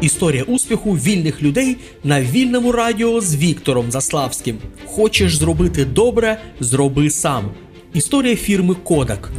Історія успіху вільних людей на вільному радіо з Віктором Заславським. Хочеш зробити добре – зроби сам. Історія фірми Kodak. У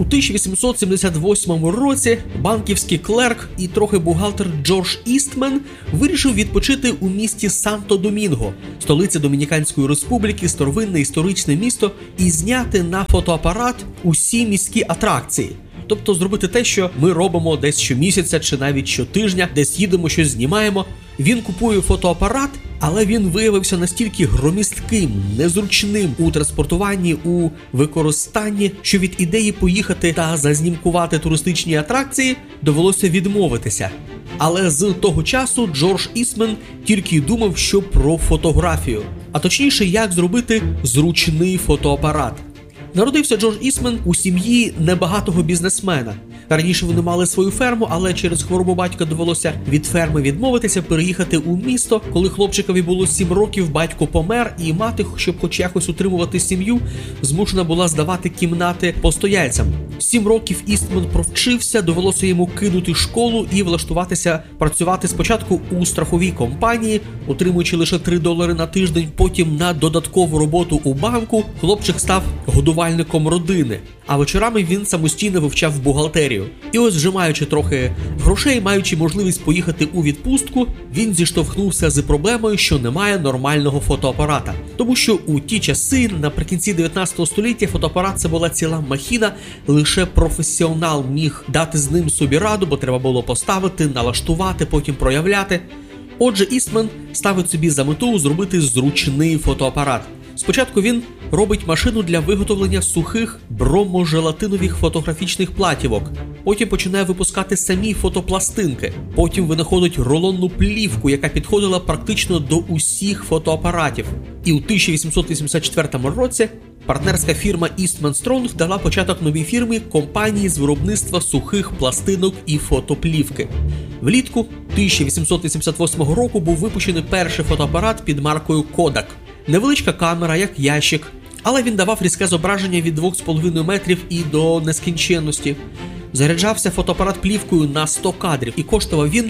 1878 році банківський клерк і трохи бухгалтер Джордж Істмен вирішив відпочити у місті Санто-Домінго, столиця Домініканської республіки, старовинне історичне місто, і зняти на фотоапарат усі міські атракції. Тобто зробити те, що ми робимо десь щомісяця чи навіть щотижня, десь їдемо, щось знімаємо. Він купує фотоапарат, але він виявився настільки громістким, незручним у транспортуванні, у використанні, що від ідеї поїхати та зазнімкувати туристичні атракції довелося відмовитися. Але з того часу Джордж Істмен тільки й думав, що про фотографію. А точніше, як зробити зручний фотоапарат. Народився Джордж Істмен у сім'ї небагатого бізнесмена. Раніше вони мали свою ферму, але через хворобу батька довелося від ферми відмовитися, переїхати у місто. Коли хлопчикові було 7 років, батько помер, і мати, щоб хоч якось утримувати сім'ю, змушена була здавати кімнати постояльцям. 7 років Істмен провчився, довелося йому кинути школу і влаштуватися працювати спочатку у страховій компанії, отримуючи лише $3 на тиждень, потім на додаткову роботу у банку. Хлопчик став годувальником родини, а вечорами він самостійно вивчав бухгалтерію. І ось, вже маючи трохи грошей, маючи можливість поїхати у відпустку, він зіштовхнувся з проблемою, що немає нормального фотоапарата. Тому що у ті часи, наприкінці 19 століття, фотоапарат – це була ціла махіна, лише професіонал міг дати з ним собі раду, бо треба було поставити, налаштувати, потім проявляти. Отже, Істмен ставить собі за мету зробити зручний фотоапарат. Спочатку він робить машину для виготовлення сухих броможелатинових фотографічних платівок. Потім починає випускати самі фотопластинки. Потім винаходить рулонну плівку, яка підходила практично до усіх фотоапаратів. І у 1884 році партнерська фірма Eastman Strong дала початок новій фірмі компанії з виробництва сухих пластинок і фотоплівки. Влітку 1888 року був випущений перший фотоапарат під маркою Kodak. Невеличка камера, як ящик, але він давав різке зображення від 2,5 метрів і до нескінченності. Заряджався фотоапарат плівкою на 100 кадрів і коштував він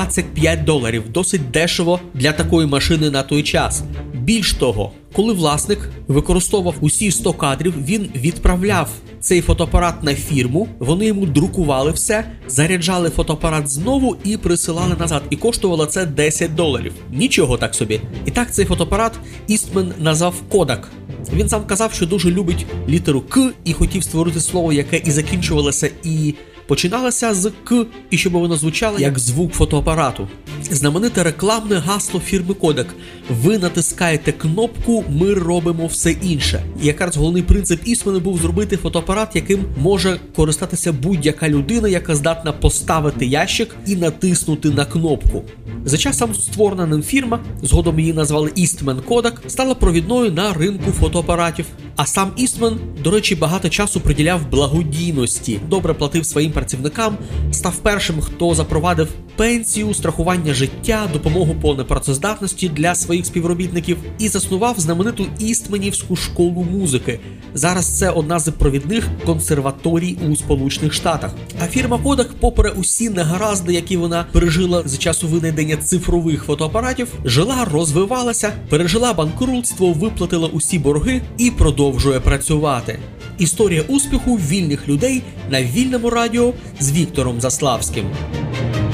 $25. Досить дешево для такої машини на той час. Більш того, коли власник використовував усі 100 кадрів, він відправляв цей фотоапарат на фірму, вони йому друкували все, заряджали фотоапарат знову і присилали назад. І коштувало це $10. Нічого так собі. І так цей фотоапарат Істмен назвав Kodak. Він сам казав, що дуже любить літеру К і хотів створити слово, яке і закінчувалося, і починалося з К, і щоб воно звучало як звук фотоапарату. Знамените рекламне гасло фірми Kodak: ви натискаєте кнопку, ми робимо все інше. І якраз головний принцип Істмена був зробити фотоапарат, яким може користатися будь-яка людина, яка здатна поставити ящик і натиснути на кнопку. За часом створена ним фірма, згодом її назвали Eastman Kodak, стала провідною на ринку фотоапаратів. А сам Істмен, до речі, багато часу приділяв благодійності, добре платив своїм працівникам, став першим, хто запровадив пенсію, страхування життя, допомогу по непрацездатності для своїх співробітників і заснував знамениту Істменівську школу музики. Зараз це одна з провідних консерваторій у Сполучених Штатах. А фірма Kodak, попри усі негаразди, які вона пережила з часу винайдення цифрових фотоапаратів, жила, розвивалася, пережила банкрутство, виплатила усі борги і продовжує працювати. Історія успіху вільних людей на вільному радіо з Віктором Заславським.